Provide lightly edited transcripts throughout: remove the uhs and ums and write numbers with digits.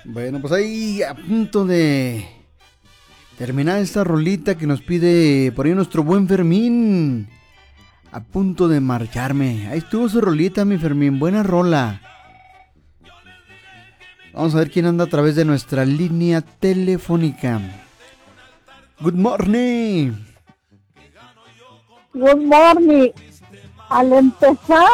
Bueno, pues ahí a punto de terminar esta rolita que nos pide por ahí nuestro buen Fermín. A punto de marcharme. Ahí estuvo su rolita, mi Fermín. Buena rola. Vamos a ver quién anda a través de nuestra línea telefónica. Good morning. Good morning. Al empezar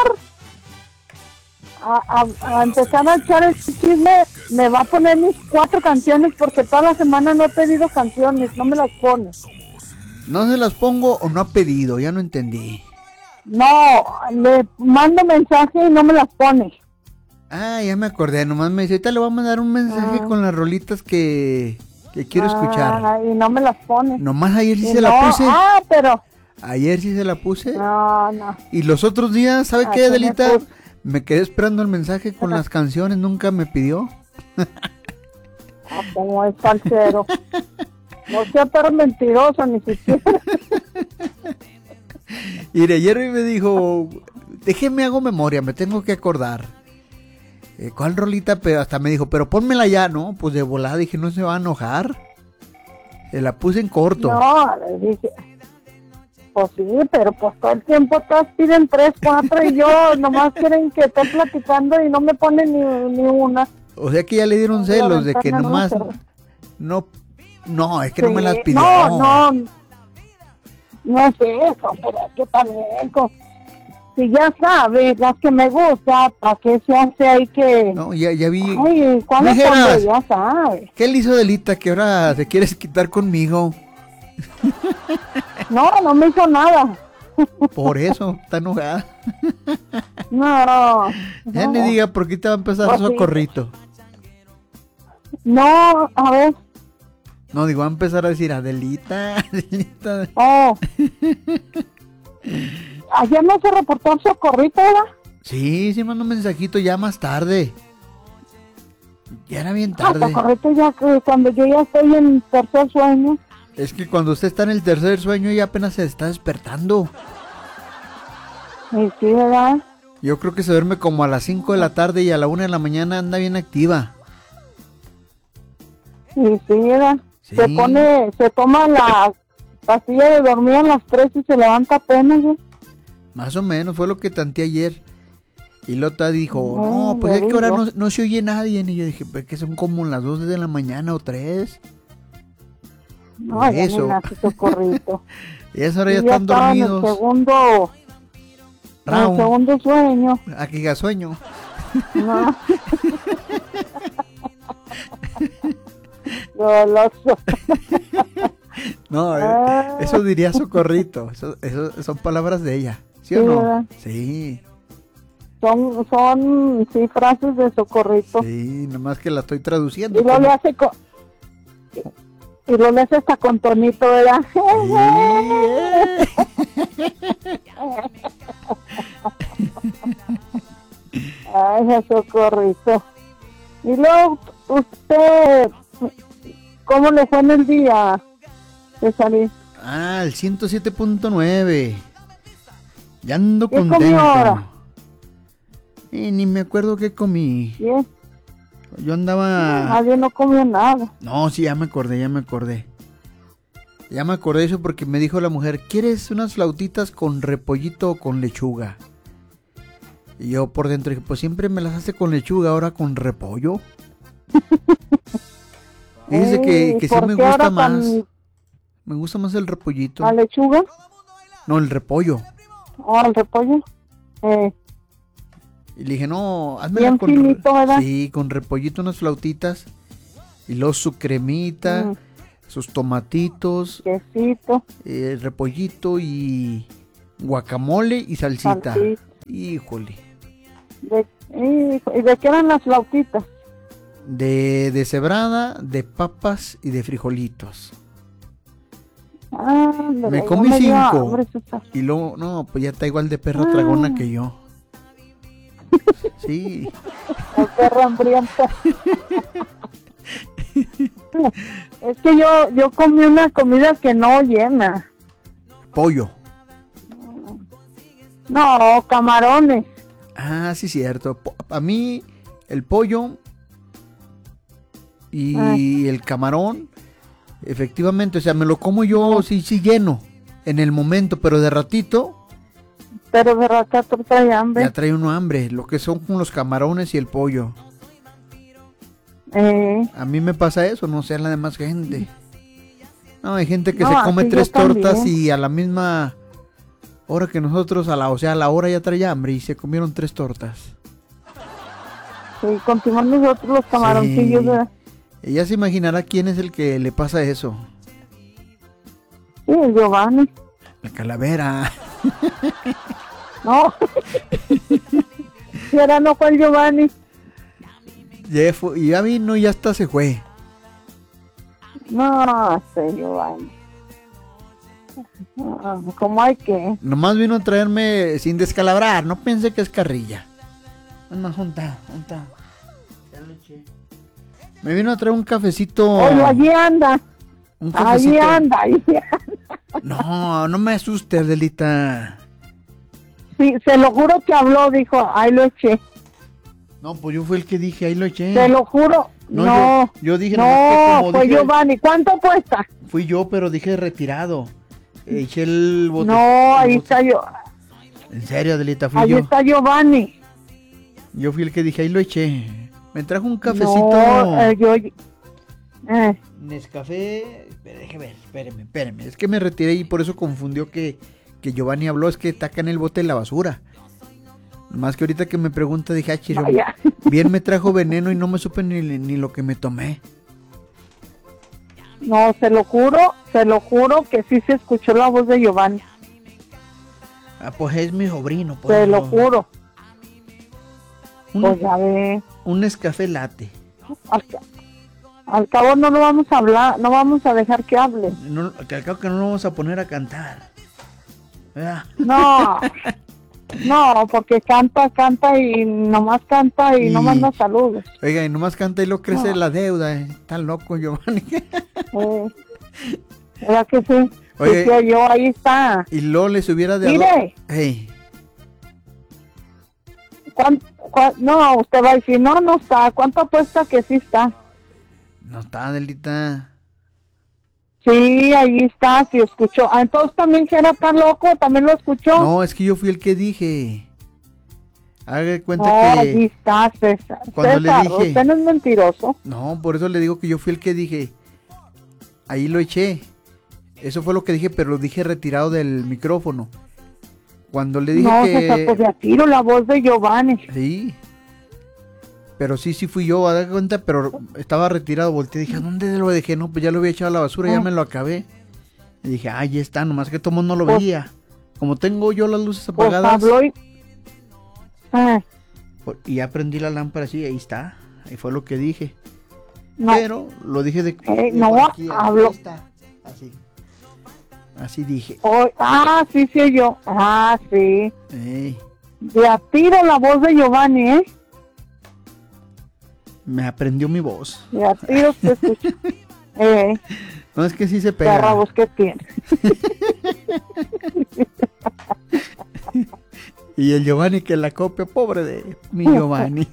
a empezar a echar el chisme, me va a poner mis 4 canciones porque toda la semana no he pedido canciones, no me las pone. ¿No se las pongo o no ha pedido? Ya no entendí. No, le mando mensaje y no me las pone. Ah, ya me acordé, nomás me dice, ahorita le voy a mandar un mensaje con las rolitas que quiero escuchar. Y no me las pone. Nomás ayer sí Y se la puse. Pero... Ayer sí se la puse. No. Y los otros días, ¿sabe qué, Adelita? Me quedé esperando el mensaje con las canciones, nunca me pidió. Como es falsero. No sea tan mentiroso, ni siquiera. Y de ayer me dijo, déjeme hago memoria, me tengo que acordar. ¿Cuál rolita? Pero hasta me dijo, pero pónmela ya, ¿no? Pues de volada dije, no se va a enojar. Se la puse en corto. No, le dije, pues sí, pero pues todo el tiempo todas piden 3, 4 y yo nomás quieren que esté platicando y no me ponen ni una. O sea que ya le dieron celos de que nomás... No, es que no me las pidió. No es eso, pero es que también... Si ya sabe las que me gusta, ¿para qué se hace ahí que...? No, ya vi... Ay, ¿cuándo ya sabe? ¿Qué le hizo Adelita que ahora te quieres quitar conmigo? No me hizo nada. Por eso, está enojada. No. Ya le diga por qué te va a empezar pues Socorrito. No, a ver. No, digo, va a empezar a decir Adelita. Oh. ¿Ayer no se reportó Socorrito, verdad? Sí, mandó un mensajito ya más tarde. Ya era bien tarde. Socorrito ya cuando yo ya estoy en tercer sueño. Es que cuando usted está en el tercer sueño ya apenas se está despertando. Sí, ¿verdad? Yo creo que se duerme como a las 5 de la tarde y a la 1 de la mañana anda bien activa. Sí, ¿verdad? Sí. Se toma la pastilla de dormir a las 3 y se levanta apenas, ¿eh? Más o menos, fue lo que tanteé ayer. Y Lota dijo, no, pues es que ahora no se oye nadie. Y yo dije, pues que son como las 2 de la mañana o 3. No, ya eso. Me nace Socorrito. Y esa hora ya están dormidos. En el segundo sueño. Aquí ya sueño. No. Goloso. No, eso diría Socorrito. Eso son palabras de ella. ¿Sí o no? ¿Verdad? Sí. Son frases de Socorrito. Sí, nomás que la estoy traduciendo. Y lo le hace hasta con tonito, ¿verdad? Ay, Socorrito. Y luego, usted, ¿cómo le fue en el día de salir? El 107.9. Ya ando ¿Qué contento. comió ahora? Ni me acuerdo qué comí. ¿Bien? Yo andaba... Nadie no comió nada. No, sí, ya me acordé. Ya me acordé de eso porque me dijo la mujer, ¿quieres unas flautitas con repollito o con lechuga? Y yo por dentro dije, pues siempre me las hace con lechuga, ahora con repollo. Y dice que sí me gusta más. Me gusta más el repollito. ¿La lechuga? No, el repollo. ¿El repollo? Y le dije, no, hazme bien con... finito, ¿verdad? Sí, con repollito, unas flautitas. Y luego su cremita, sus tomatitos. Quesito. Repollito y guacamole y salsita. Híjole. ¿Y de qué eran las flautitas? De cebrada, de papas y de frijolitos. Me comí 5. Y luego, no, pues ya está igual de perra tragona que yo. Sí. La perra hambrienta. Es que yo comí una comida que no llena. Pollo. No, camarones. Sí, cierto. A mí el pollo Y el camarón, efectivamente, o sea, me lo como yo sí lleno en el momento, pero de ratito. Pero de ratito trae hambre. Ya trae uno hambre, lo que son con los camarones y el pollo. A mí me pasa eso, no sé a la demás gente. No, hay gente que se come 3 tortas y a la misma hora que nosotros, a la hora ya trae hambre y se comieron 3 tortas. Sí, continuamos nosotros los camaroncillos. Sí. Ella se imaginará quién es el que le pasa eso. Sí, el Giovanni. La calavera. No. Si ahora no fue el Giovanni. Ya vino y hasta se fue. No, sé, Giovanni. ¿Cómo hay que? Nomás vino a traerme sin descalabrar, no pensé que es carrilla. No, junta. Me vino a traer un cafecito. Oye, allí anda. Un cafecito. Allí anda. No me asustes, Adelita. Sí, se lo juro que habló, dijo, ahí lo eché. No, pues yo fui el que dije, ahí lo eché. Te lo juro. No. Yo dije, no, como fue dije, Giovanni. ¿Cuánto cuesta? Fui yo, pero dije retirado. Eché el bote. No, ahí está yo. En serio, Adelita, fui ahí yo. Ahí está Giovanni. Yo fui el que dije, ahí lo eché. Me trajo un cafecito. No, Nescafé. Deje ver, espéreme. Es que me retiré y por eso confundió que Giovanni habló. Es que está acá en el bote de la basura. Más que ahorita que me pregunta, dije, chiro, bien me trajo veneno y no me supe ni lo que me tomé. No, se lo juro que sí se escuchó la voz de Giovanni. Ah, pues es mi sobrino. Pues, se lo juro. Pues ya ve. Un Nescafé latte. Al cabo no lo vamos a hablar, no vamos a dejar que hable. No, al cabo que no lo vamos a poner a cantar. ¿Verdad? No, porque canta y nomás canta y no manda saludos. Oiga, y nomás canta y luego crece la deuda. Está loco, Giovanni. ¿Verdad que sí? Oye, sí, yo ahí está. Y luego les hubiera de... Mire. Hey. No, usted va a decir, no está. ¿Cuánto apuesta que sí está? No está, Adelita. Sí, ahí está, sí escuchó. Entonces también que era tan loco, también lo escuchó. No, es que yo fui el que dije. Haga cuenta que... ahí está, César. Cuando César, le dije... usted no es mentiroso. No, por eso le digo que yo fui el que dije. Ahí lo eché. Eso fue lo que dije, pero lo dije retirado del micrófono. Cuando le dije que... César, pues de a tiro la voz de Giovanni. Sí. Pero sí fui yo, a dar cuenta, pero estaba retirado, volteé y dije, ¿dónde lo dejé? No, pues ya lo había echado a la basura, ya me lo acabé. Y dije, ya está, nomás que todo mundo no lo veía. Como tengo yo las luces apagadas. Y ya prendí la lámpara así, ahí está. Ahí fue lo que dije. No. Pero lo dije de... aquí, habló. Así. Así dije. Sí, yo. Sí. Ey. De a tiro la voz de Giovanni, ¿eh? Me aprendió mi voz. De a tiro se escucha. No, es que sí se pega. La voz que tiene. Y el Giovanni que la copia, pobre de mi Giovanni.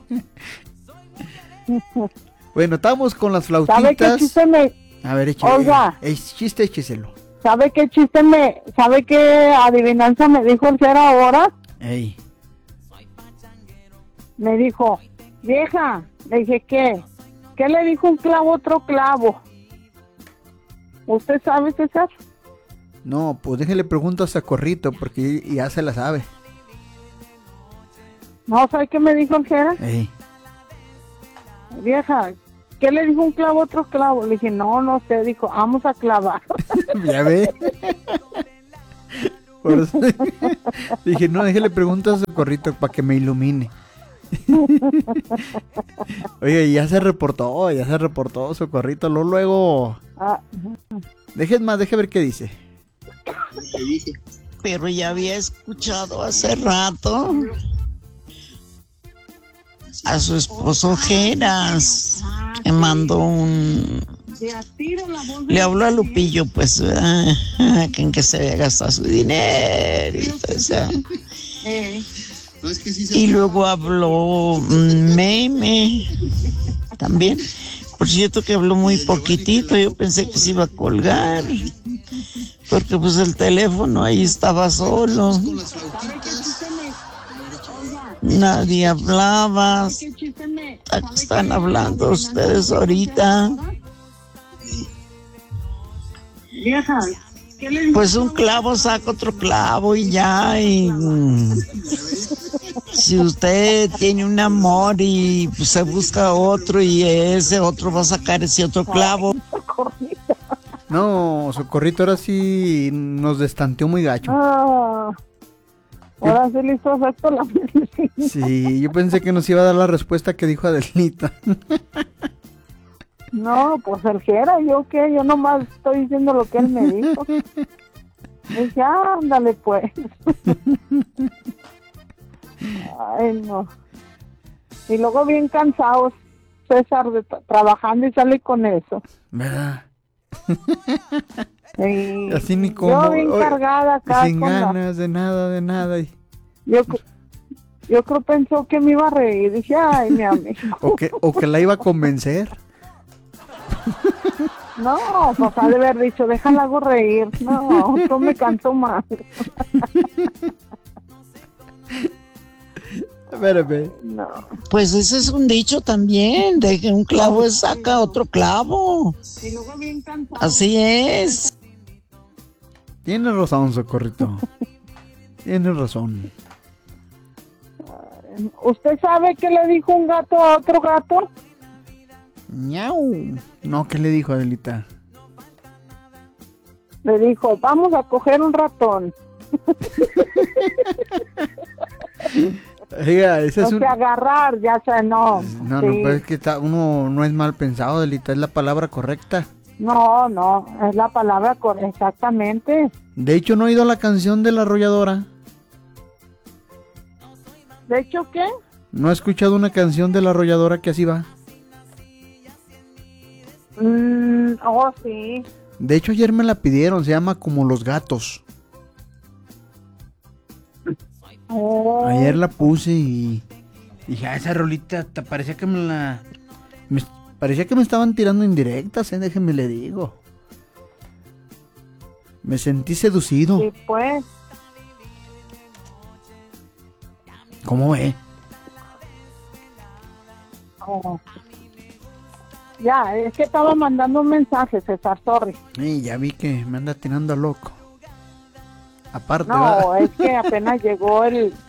Bueno, estamos con las flautitas. ¿Sabe qué chiste me... A ver, échale. Oiga. Écheselo. ¿Sabe qué chiste ¿Sabe qué adivinanza me dijo el ser ahora? Ey. Me dijo, vieja, le dije, ¿qué? ¿Qué le dijo un clavo a otro clavo? ¿Usted sabe, César? No, pues déjale preguntas a Corrito, porque ya se la sabe. ¿No sabe qué me dijo el Jera? Ey. Vieja, ¿qué le dijo un clavo a otro clavo? Le dije, no sé, dijo, vamos a clavar. Ya ve. Por eso dije, no, déjale preguntas a Corrito para que me ilumine. Oye, ya se reportó Socorrito, luego. Deje ver qué dice. Pero ya había escuchado hace rato a su esposo Geras, que mandó le habló a Lupillo, pues, que en que se había gastado su dinero y todo eso. Y luego habló Meme también, Por cierto que habló muy poquitito, yo pensé que se iba a colgar. Porque pues el teléfono ahí estaba solo. Nadie hablaba. Están hablando ustedes ahorita. Vieja, ¿qué le Pues un clavo saca otro clavo y ya. Si usted tiene un amor y pues, se busca otro y ese otro va a sacar ese otro clavo. No, Socorrito ahora sí nos destanteó muy gacho. Ah, ahora sí le hizo efecto la medicina. Sí, yo pensé que nos iba a dar la respuesta que dijo Adelita. No, pues el que era, ¿yo qué? Yo nomás estoy diciendo lo que él me dijo. Dije, ándale pues. Ay, no. Y luego bien cansados, César, trabajando y sale con eso. ¿Verdad? Y Así ni como. yo bien cargada acá. Sin con ganas de nada. Yo creo pensó que me iba a reír. Dije, ay, mi amigo. O que la iba a convencer. No, pues ha de haber dicho, déjala hago reír. No, tú me cansó más. Espérame. No. Pues ese es un dicho también, de que un clavo saca otro clavo. Y luego bien cansado. Así es. Tienes razón, Socorrito. Tienes razón. ¿Usted sabe qué le dijo un gato a otro gato? Ñau. No, ¿qué le dijo Adelita? Le dijo, vamos a coger un ratón. Oiga, ese es O sea, agarrar, ya sea, no. No, sí. no, pues es que uno no es mal pensado, Adelita, es la palabra correcta. No, es la palabra exactamente. De hecho, no he oído la canción de La Arrolladora. ¿De hecho qué? No he escuchado una canción de La Arrolladora que así va. Oh, sí. De hecho, ayer me la pidieron, se llama Como los Gatos. Oh, Ayer la puse y dije, esa rolita, parecía que parecía que me estaban tirando indirectas, déjeme le digo. Me sentí seducido. sí, pues. ¿Cómo ve? Oh. Ya, es que estaba mandando un mensaje, César, sorry. Ya vi que me anda tirando a loco. Aparte, No, ¿verdad? es que apenas llegó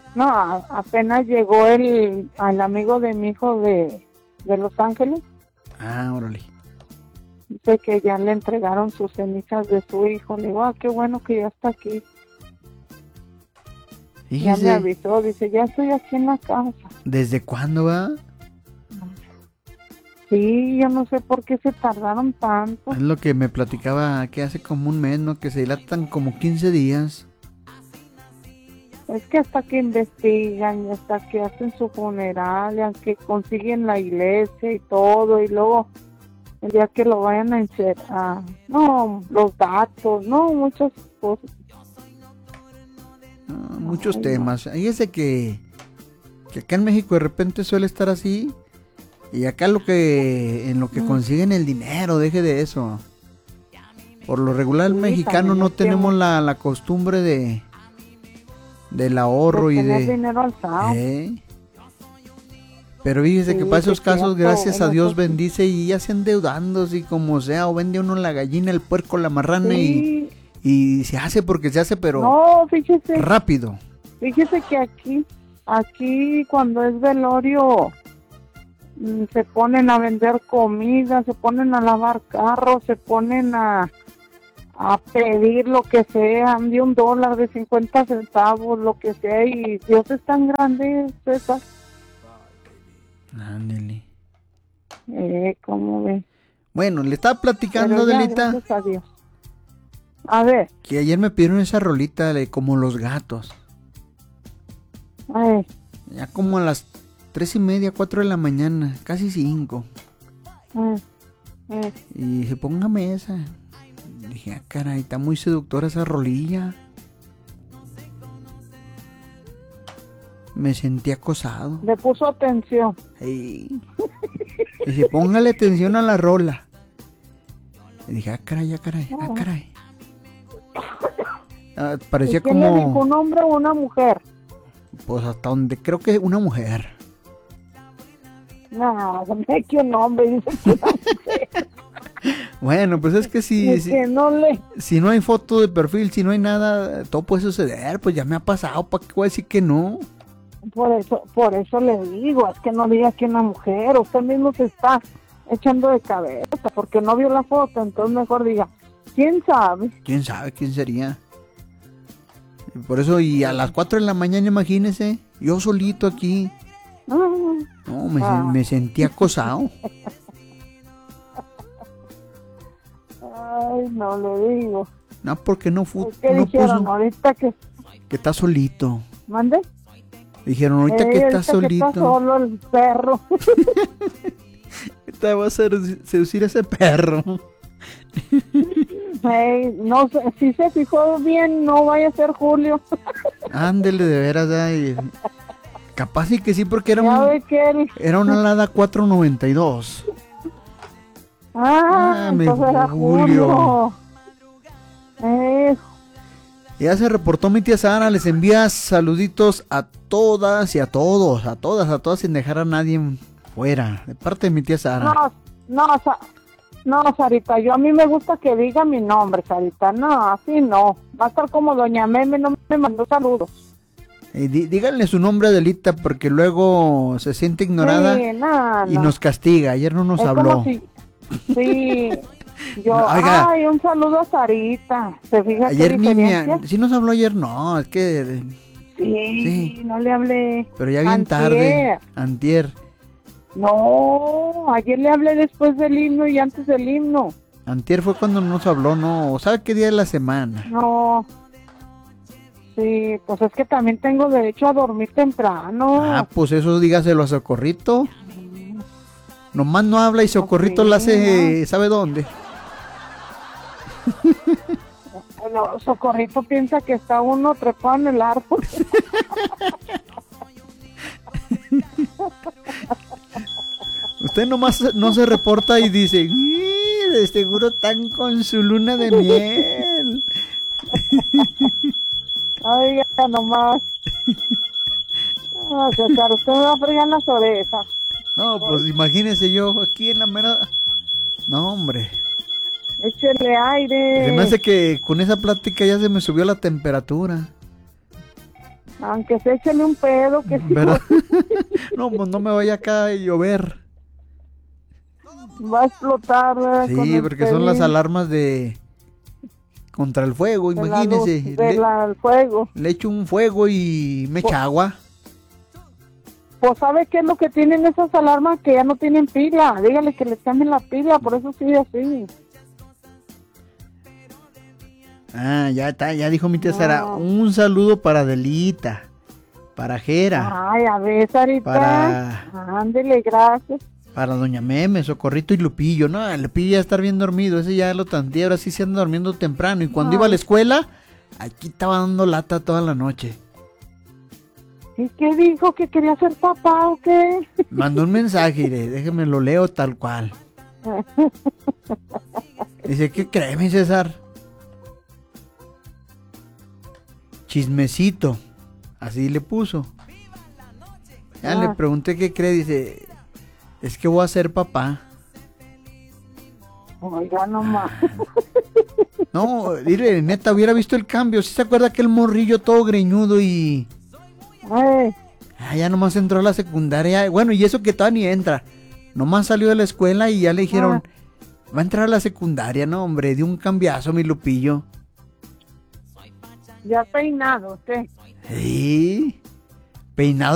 el amigo de mi hijo de Los Ángeles. Ah, órale. Dice que ya le entregaron sus cenizas de su hijo. Le digo, qué bueno que ya está aquí. Ya me Fíjese, avisó, dice, ya estoy aquí en la casa. ¿desde cuándo va? Sí, yo no sé por qué se tardaron tanto. Es lo que me platicaba que hace como un mes, ¿no? Que se dilatan como 15 días. Es que hasta que investigan y hasta que hacen su funeral y hasta que consiguen la iglesia y todo, y luego el día que lo vayan a encerrar, no, los datos, no, muchas cosas. Muchos Ay, temas. Fíjese que acá en México de repente suele estar así. Y acá en lo que consiguen el dinero, deje de eso. Por lo regular el Sí, mexicano también no es que tenemos la costumbre del ahorro y tener de... dinero alzado. Pero fíjese que Sí, para esos sí, casos, cierto, gracias a bueno, Dios pues, bendice y ya se endeudan, y como sea, o vende uno la gallina, el puerco, la marrana Sí. y se hace porque se hace, pero No, fíjese rápido. que aquí cuando es velorio se ponen a vender comida, se ponen a lavar carros, se ponen a pedir lo que sea, de $1, de 50 centavos, lo que sea, y Dios es tan grande, César. Ándele. ¿Cómo ve? Bueno, le estaba platicando, Pero ya, Adelita, gracias a Dios. A ver, que ayer me pidieron esa rolita de Como los Gatos. ay, Ya como a las 3:30, 4 de la mañana, casi 5. Y dije, póngame esa. Dije, caray, está muy seductora esa rolilla. Me sentí acosado. le puso atención. Ey. Dice, póngale atención a la rola. Y dije, ah, caray, ah, caray, ah, caray. Parecía ¿Quién le dijo, como, un hombre o una mujer? pues hasta donde creo que una mujer. No, es que un hombre dice que una mujer. Bueno, pues es que Y que no le... si no hay foto de perfil, si no hay nada, todo puede suceder. Pues ya me ha pasado, ¿para qué voy a decir que no? Por eso le digo, es que no diga que una mujer, usted mismo se está echando de cabeza, porque no vio la foto, entonces mejor diga, ¿quién sabe? ¿Quién sabe quién sería? Por eso, y a las 4 de la mañana, imagínese, yo solito aquí. No, me sentí acosado. Ay, no le digo. No, porque no, ¿Qué no dijeron puso ahorita que... que está solito. ¿Mande? Dijeron ahorita que está ahorita solito. que está solo el perro. Te va a seducir ese perro. Ey, no sé, si se fijó bien, no vaya a ser Julio. Ándele, de veras. Ay. Capaz sí que sí, porque era, Ya ve que él... era una Lada 492. Mi entonces era Julio. Ya se reportó mi tía Sara, les envía saluditos a todas y a todos, a todas sin dejar a nadie fuera, de parte de mi tía Sara. No, Sarita, a mí me gusta que diga mi nombre, Sarita, no, así no, va a estar como doña Meme, no me mandó saludos. Díganle su nombre a Adelita porque luego se siente ignorada y nos castiga, ayer no nos habló. Sí, yo, Oiga, ay, un saludo a Sarita, ¿se fija ayer qué niña, diferencia? sí nos habló ayer, no, es que... Sí, no le hablé. Pero ya bien tarde, antier. No, ayer le hablé después del himno y antes del himno. Antier fue cuando nos habló, no, ¿sabe qué día de la semana? No, sí, pues es que también tengo derecho a dormir temprano. Ah, pues eso dígaselo a Socorrito. Nomás no habla y Socorrito la hace, ¿sabe dónde? No, Socorrito piensa que está uno trepado en el árbol. Usted nomás no se reporta y dice, de seguro están con su luna de miel. Ay, ya nomás. César, usted me va a fregar las orejas. No, pues imagínese yo aquí en la mera... No, hombre. Échele aire. Se me hace que con esa plática ya se me subió la temperatura. Aunque se échele un pedo, que sí. ¿Verdad? No, pues no me vaya acá a llover. Va a explotar. Sí, porque son las alarmas de... contra el fuego, imagínese. El fuego. Le echo un fuego y me echa agua. Pues ¿sabe qué es lo que tienen esas alarmas? Que ya no tienen pila. Dígale que le cambien la pila, por eso sigue así. Ah, ya está, ya dijo mi tía Sara. Un saludo para Adelita, para Jera. Ay, a ver, Sarita. Ándele, gracias. Para doña Meme, Socorrito y Lupillo. No, Lupillo ya está bien dormido, ese ya lo tanteé, ahora sí se anda durmiendo temprano. Y cuando iba a la escuela, aquí estaba dando lata toda la noche. ¿Y qué dijo? ¿Que quería ser papá o qué? Mandó un mensaje, déjeme lo leo tal cual. Dice, ¿qué cree, mi César? Chismecito, así le puso. Ya le pregunté qué cree, dice, es que voy a ser papá. Oiga, nomás. No, dile, neta, hubiera visto el cambio. ¿Sí se acuerda aquel morrillo todo greñudo y... ya nomás entró a la secundaria. Bueno, y eso que todavía ni entra. Nomás salió de la escuela y ya le dijeron, va a entrar a la secundaria. No, hombre, dio un cambiazo mi Lupillo. Ya peinado, usted. Sí, peinado.